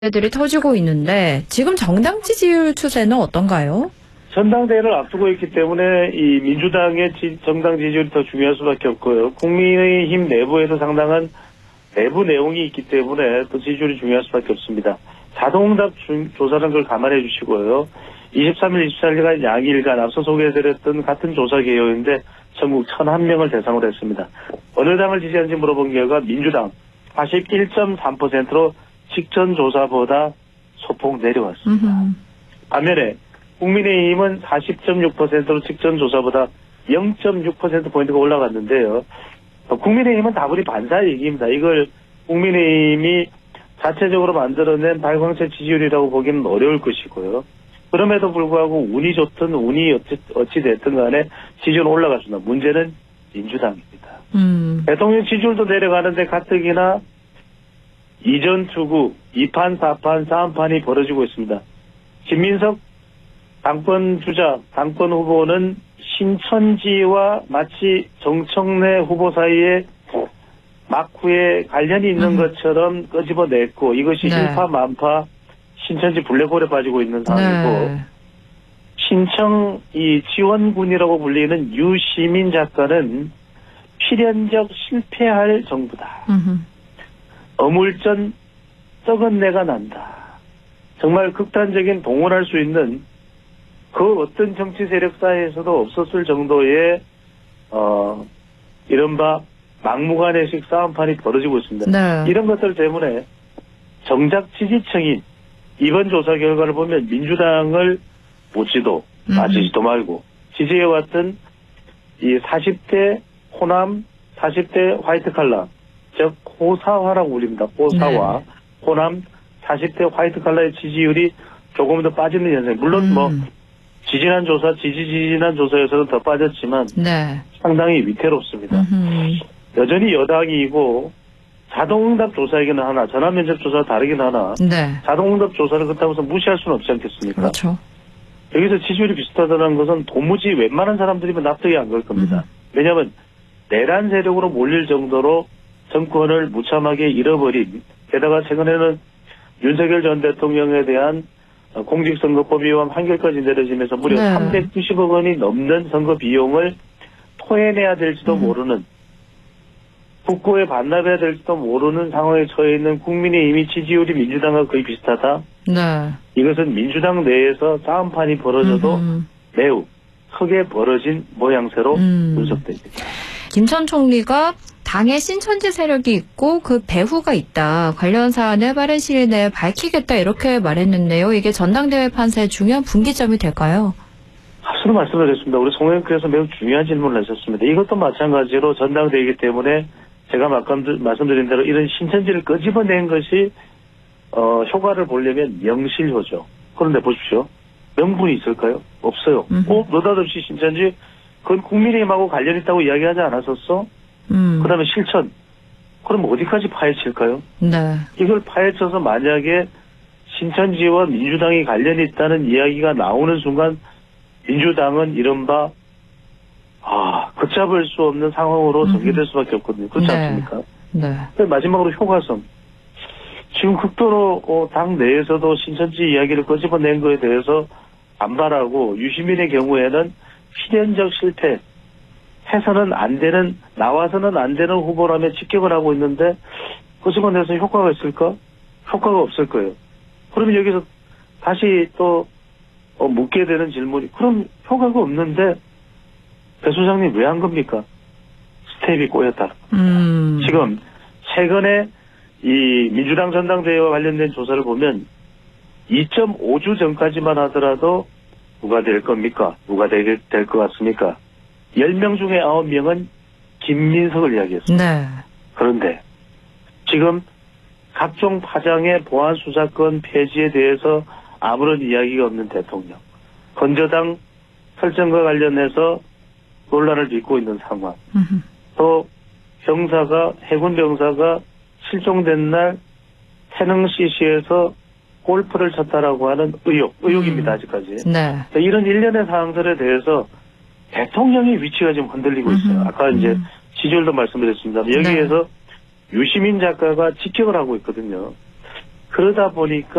들이 터지고 있는데 지금 정당 지지율 추세는 어떤가요? 전당대회를 앞두고 있기 때문에 이 민주당의 정당 지지율이 더 중요할 수밖에 없고요. 국민의힘 내부에도 상당한 내부 내용이 있기 때문에 또 지지율이 중요할 수밖에 없습니다. 자동응답 조사는 그걸 감안해 주시고요. 23일, 24일간 양일간 앞서 소개해드렸던 같은 조사 개요인데 전국 1,001명을 대상으로 했습니다. 어느 당을 지지하는지 물어본 결과 민주당 41.3%로 직전 조사보다 소폭 내려왔습니다. 반면에 국민의힘은 40.6%로 직전 조사보다 0.6%포인트가 올라갔는데요. 국민의힘은 다분히 반사 얘기입니다. 이걸 국민의힘이 자체적으로 만들어낸 발광체 지지율이라고 보기는 어려울 것이고요. 그럼에도 불구하고 운이 좋든 운이 어찌 됐든 간에 지지율은 올라갔습니다. 문제는 민주당입니다. 대통령 지지율도 내려가는데 가뜩이나 이전 투구, 2판, 4판, 3판이 벌어지고 있습니다. 김민석 당권 주자, 당권 후보는 신천지와 마치 정청래 후보 사이에 막후에 관련이 있는 것처럼 끄집어냈고 이것이 일파만파 신천지 블랙홀에 빠지고 있는 상황이고 신청 이 지원군이라고 불리는 유시민 작가는 필연적 실패할 정부다. 어물전 썩은 내가 난다. 정말 극단적인 동원할 수 있는 그 어떤 정치 세력사에서도 없었을 정도의 이른바 막무가내식 싸움판이 벌어지고 있습니다. 네. 이런 것들 때문에 정작 지지층이 이번 조사 결과를 보면 민주당을 묻지도 마치지도 말고 지지해왔던 이 40대 호남, 40대 화이트 칼라, 즉 호사화라고 불립니다. 호사화, 네. 호남 40대 화이트 칼라의 지지율이 조금 더 빠지는 현상. 물론 뭐 지지난 조사에서는 더 빠졌지만 네. 상당히 위태롭습니다. 여전히 여당이고 자동응답 조사이긴 하나 전화면접 조사와 다르긴 하나 네. 자동응답 조사를 그렇다고 해서 무시할 수는 없지 않겠습니까? 그렇죠. 여기서 지지율이 비슷하다는 것은 도무지 웬만한 사람들이면 납득이 안 갈 겁니다. 왜냐하면 내란 세력으로 몰릴 정도로 정권을 무참하게 잃어버린 게다가 최근에는 윤석열 전 대통령에 대한 공직선거법 위반 판결까지 내려지면서 무려 네. 390억 원이 넘는 선거 비용을 토해내야 될지도 모르는 국고에 반납해야 될지도 모르는 상황에 처해 있는 국민의힘이 지지율이 민주당과 거의 비슷하다. 네. 이것은 민주당 내에서 싸움판이 벌어져도 매우 크게 벌어진 모양새로 분석됩니다. 김 전 총리가 당에 신천지 세력이 있고 그 배후가 있다. 관련 사안을 빠른 시일 내에 밝히겠다 이렇게 말했는데요. 이게 전당대회 판세의 중요한 분기점이 될까요? 앞서도 말씀드렸습니다. 우리 송 의원께서 매우 중요한 질문을 하셨습니다. 이것도 마찬가지로 전당대회이기 때문에 제가 말씀드린 대로 이런 신천지를 끄집어낸 것이 효과를 보려면 명실효죠. 그런데 보십시오. 명분이 있을까요? 없어요. 느닷없이 신천지 그건 국민의힘하고 관련 있다고 이야기하지 않았었어? 그다음에 실천. 그럼 어디까지 파헤칠까요? 네. 이걸 파헤쳐서 만약에 신천지와 민주당이 관련이 있다는 이야기가 나오는 순간 민주당은 이른바 걷잡을 수 없는 상황으로 전개될 수밖에 없거든요. 그렇지 네. 않습니까? 네. 마지막으로 효과성. 지금 극도로 당 내에서도 신천지 이야기를 끄집어낸 거에 대해서 반발하고 유시민의 경우에는 필연적 실패, 해서는 안 되는, 나와서는 안 되는 후보라며 직격을 하고 있는데 끄집어내서 효과가 있을까? 효과가 없을 거예요. 그러면 여기서 다시 또 묻게 되는 질문이 그럼 효과가 없는데 배 소장님 왜 한 겁니까? 스텝이 꼬였다. 지금 최근에 이 민주당 전당대회와 관련된 조사를 보면 2.5주 전까지만 하더라도 누가 될 겁니까? 누가 될 것 같습니까? 10명 중에 9명은 김민석을 이야기했습니다. 네. 그런데 지금 각종 파장의 보안 수사권 폐지에 대해서 아무런 이야기가 없는 대통령. 건저당 설정과 관련해서 논란을 빚고 있는 상황. 또 해군 병사가 실종된 날 태릉 CC에서 골프를 쳤다라고 하는 의혹입니다. 아직까지. 네. 이런 일련의 사항들에 대해서 대통령의 위치가 지금 흔들리고 있어요. 아까 이제 지지율도 말씀드렸습니다. 여기에서 유시민 작가가 직격을 하고 있거든요. 그러다 보니까